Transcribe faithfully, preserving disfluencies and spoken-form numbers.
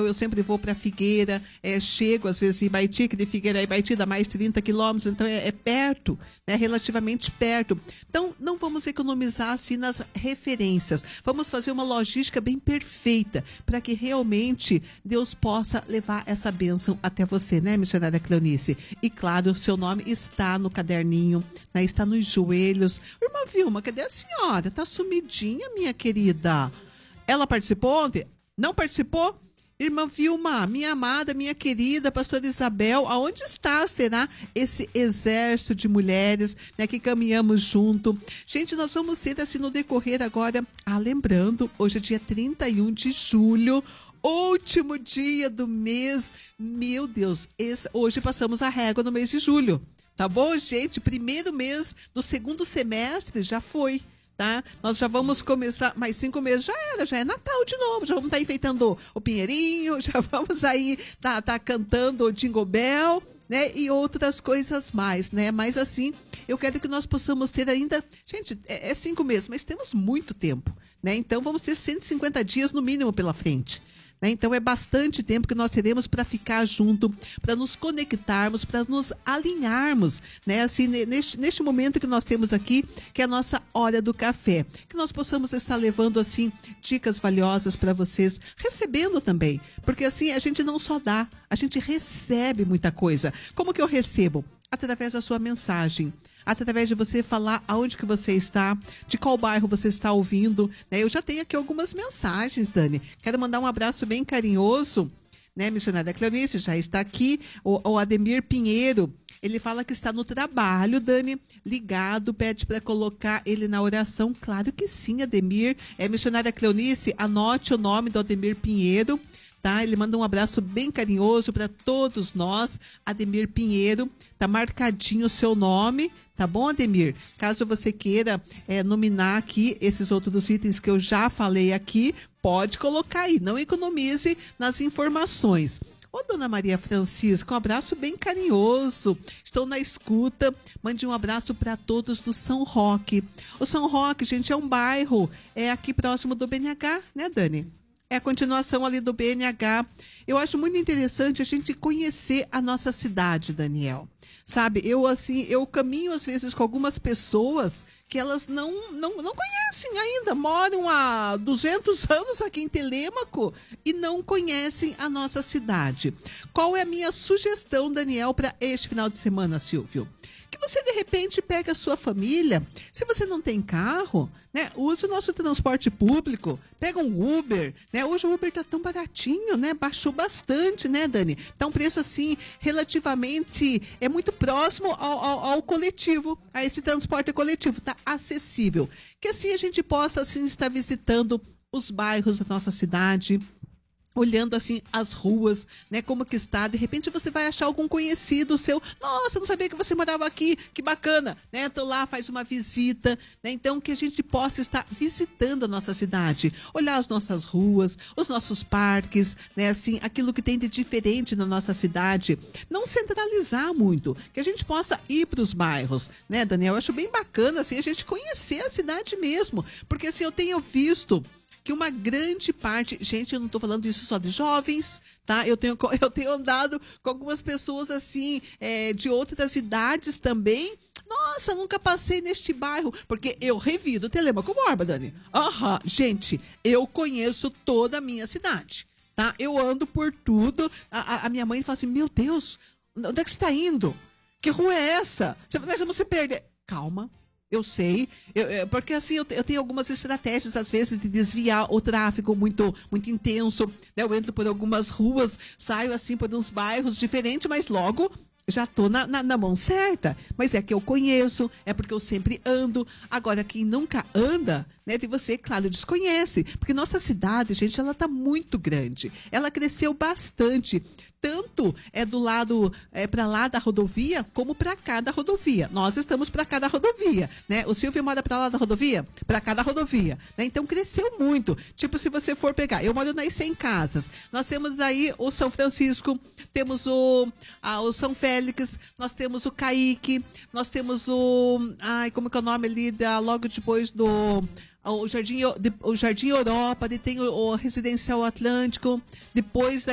então eu sempre vou para Figueira, é, chego às vezes em Baiti, que de Figueira a Baiti dá mais trinta quilômetros, então é, é perto, né, relativamente perto. Então não vamos economizar assim nas referências, vamos fazer uma logística bem perfeita, para que realmente Deus possa levar essa bênção até você, né, missionária Cleonice? E claro, o seu nome está no caderninho, né, está nos joelhos. Irmã Vilma, cadê a senhora? Tá sumidinha, minha querida. Ela participou ontem? Não participou? Irmã Vilma, minha amada, minha querida pastora Isabel, aonde está, será, esse exército de mulheres, né, que caminhamos junto? Gente, nós vamos ter assim no decorrer agora, ah, lembrando, hoje é dia trinta e um de julho, último dia do mês, meu Deus, esse, hoje passamos a régua no mês de julho, tá bom, gente? Primeiro mês do segundo semestre já foi. Tá? Nós já vamos começar, mais cinco meses já era, já é Natal de novo, já vamos estar tá enfeitando o Pinheirinho, já vamos aí tá, tá cantando o Jingle Bell, né? E outras coisas mais, né? Mas assim, eu quero que nós possamos ter ainda, gente, é, é cinco meses, mas temos muito tempo, né? Então vamos ter cento e cinquenta dias no mínimo pela frente. Então é bastante tempo que nós teremos para ficar junto, para nos conectarmos, para nos alinharmos, né? Assim, neste, neste momento que nós temos aqui, que é a nossa hora do café, que nós possamos estar levando assim dicas valiosas para vocês, recebendo também, porque assim a gente não só dá, a gente recebe muita coisa. Como que eu recebo? Através da sua mensagem, através de você falar aonde que você está, de qual bairro você está ouvindo, né? Eu já tenho aqui algumas mensagens, Dani. Quero mandar um abraço bem carinhoso, né? Missionária Cleonice já está aqui, o, o Ademir Pinheiro, ele fala que está no trabalho, Dani, ligado, pede para colocar ele na oração. Claro que sim, Ademir. É, missionária Cleonice, anote o nome do Ademir Pinheiro. Tá? Ele manda um abraço bem carinhoso para todos nós. Ademir Pinheiro, tá marcadinho o seu nome, tá bom, Ademir? Caso você queira é, nominar aqui esses outros itens que eu já falei aqui, pode colocar aí, não economize nas informações. Ô, dona Maria Francisca, um abraço bem carinhoso. Estou na escuta. Mande um abraço para todos do São Roque. O São Roque, gente, é um bairro, é aqui próximo do B N H, né, Dani? É a continuação ali do B N H. Eu acho muito interessante a gente conhecer a nossa cidade, Daniel. Sabe, eu assim, eu caminho às vezes com algumas pessoas que elas não, não, não conhecem ainda, moram há duzentos anos aqui em Telêmaco e não conhecem a nossa cidade. Qual é a minha sugestão, Daniel, para este final de semana, Silvio? Que você de repente pega a sua família, se você não tem carro, né, use o nosso transporte público, pega um Uber, né, hoje o Uber tá tão baratinho, né, baixou bastante, né, Dani, tá um preço assim, relativamente, é muito próximo ao, ao, ao coletivo, a esse transporte coletivo, tá acessível, que assim a gente possa assim estar visitando os bairros da nossa cidade, olhando assim as ruas, né, como que está, de repente você vai achar algum conhecido seu, nossa, eu não sabia que você morava aqui, que bacana, né, tô lá, faz uma visita, né, então que a gente possa estar visitando a nossa cidade, olhar as nossas ruas, os nossos parques, né, assim, aquilo que tem de diferente na nossa cidade, não centralizar muito, que a gente possa ir para os bairros, né, Daniel, eu acho bem bacana, assim, a gente conhecer a cidade mesmo, porque assim, eu tenho visto que uma grande parte, gente, eu não tô falando isso só de jovens, tá? Eu tenho, eu tenho andado com algumas pessoas, assim, é, de outras idades também. Nossa, eu nunca passei neste bairro, porque eu revido Telêmaco Borba, Dani. Aham, gente, eu conheço toda a minha cidade, tá? Eu ando por tudo. A, a, a minha mãe fala assim, meu Deus, onde é que você tá indo? Que rua é essa? Você, nós vamos se perder. Calma. Eu sei, eu, eu, porque assim eu, eu tenho algumas estratégias às vezes de desviar o tráfego muito, muito intenso, né? Eu entro por algumas ruas, saio assim por uns bairros diferentes, mas logo já tô na, na, na mão certa, mas é que eu conheço, é porque eu sempre ando. Agora, quem nunca anda, né, de você, claro, desconhece, porque nossa cidade, gente, ela tá muito grande, ela cresceu bastante, tanto é do lado, é para lá da rodovia, como para cá da rodovia. Nós estamos para cá da rodovia, né? O Silvio mora para lá da rodovia, para cá da rodovia, né? Então cresceu muito. Tipo, se você for pegar, eu moro nas cem casas. Nós temos daí o São Francisco, temos o, a, o São Félix, nós temos o Caique, nós temos o, ai, como que é o nome ali, da, logo depois do o Jardim, o Jardim Europa, tem o, o Residencial Atlântico, depois